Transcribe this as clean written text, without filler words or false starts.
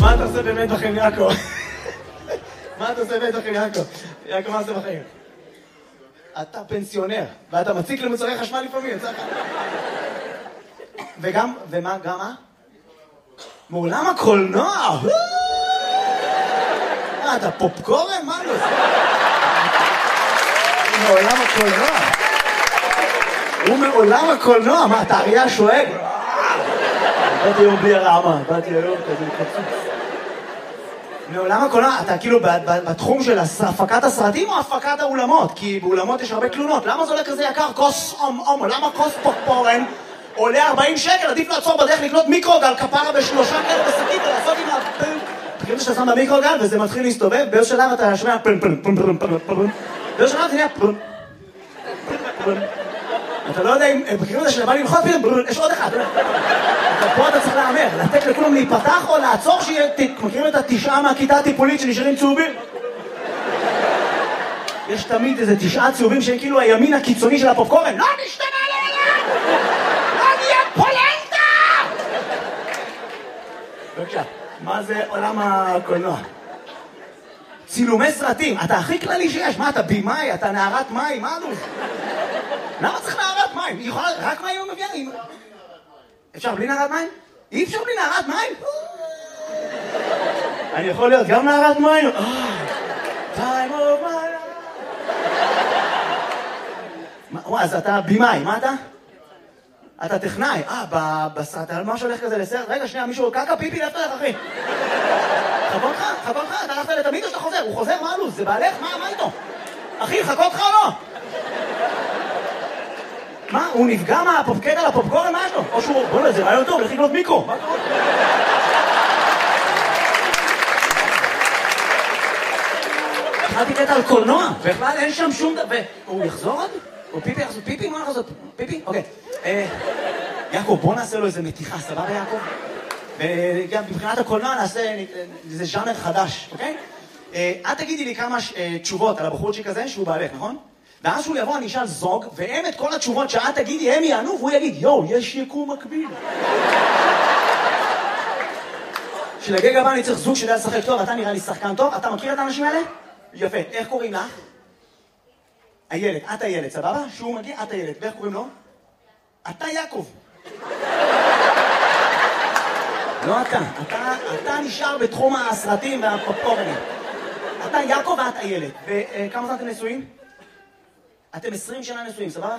מה אתה עושה באמת בחיים, יעקב? מה אתה עושה באמת בחיים, יעקב? יעקב, מה עושה בחיים? אתה פנסיונר, ואתה מציק למוצרי חשמל לפעמים, יצא לך. וגם, ומה, גם מה? מעולם הקולנוע! אתה פופקורן? מה לא? מעולם הקולנוע. הוא מעולם הקולנוע, מה, אתה אריה שואג? באתי היום בלי הרעמה, באתי היום כזה חצוץ. מעולם הקולנוע, אתה כאילו בתחום של הפקת הסרטים או הפקת האולמות? כי באולמות יש הרבה תלונות. למה זה עולה כזה יקר? כוס למה כוס פופקורן עולה 40 שקל? עדיף לעצור בדרך לקנות מיקרוגל כפרה ב3 כאלה בשקית ולעשות עם הפן. תקראו שאתה שם במיקרוגל וזה מתחיל להסתובב, באיזו שלב אתה שומע פן פן פן פן פן פן. באיזו שלב זה נהיה פן פן. אתה לא יודע אם בקריאות הזה שבא ללחוץ פתאום, יש עוד אחד. פה אתה צריך לאמר, לתת לכולם להיפתח או לעצור שיהיה, מכירים את 9 מהכיתה הטיפולית שנשארים צהובים? יש תמיד איזה 9 צהובים שהם כאילו הימין הקיצוני של הפופקורן. לא נשתנה לעולם! לא נהיה פולנטה! בבקשה, מה זה עולם הקולנוע? צילומי סרטים, אתה הכי כללי שיש. מה, אתה בימאי, אתה נערת מים, מה אלוף? למה צריך נערת מים? היא יכולה, רק מים הוא מביאה? אפשר בלי נערת מים? אי אפשר בלי נערת מים? אני יכול להיות גם נערת מים? time of my life. אז אתה בימאי, מה אתה? אתה טכנאי. בסרט, מה שהולך כזה לסרט? רגע, שנייה, מישהו קקה פיפי, לאפת לך, אחי. חכו לך, אתה הלכת לתמיד או שאתה חוזר? הוא חוזר, מה אלוף? זה בעלך? מה איתו? אחי, חכו אותך או לא? מה? הוא נפגע מהפופקט על הפופקורן? מה יש לו? או שהוא... בוא נראה, זה רעיון טוב, לך לקנות מיקרו. מה קורה? התחלתי קטע על קולנוע, בכלל אין שם שום דבר... הוא יחזור עוד? או פיפי יחזור? פיפי? מה יחזור? פיפי? אוקיי. יעקב, בוא נעשה לו איזה מתיחה, סבבה יעקב? וגם מבחינת הקולנוע נעשה איזה ז'אנר חדש, אוקיי? את תגידי לי כמה תשובות על הבחורצ'יק הזה שהוא בעלך, נכון? ואז שהוא יבוא, אני אשאל זוג, והם את כל התשובות שאת תגידי, הם יענו, והוא יגיד, יואו, יש יקום מקביל. שלגג הבא אני צריך זוג שידע לשחק טוב, אתה נראה לי שחקן טוב, אתה מכיר את האנשים האלה? יפה, איך קוראים לך? הילד, את הילד, סבבה? שהוא מגיע, את הילד, ואיך קוראים לו? אתה יעקב. לא אתה נשאר בתחום הסרטים והפופקורנים. אתה יעקב ואת הילד. וכמה זמן אתם נשואים? אתם 20 שנה נשואים, סבבה?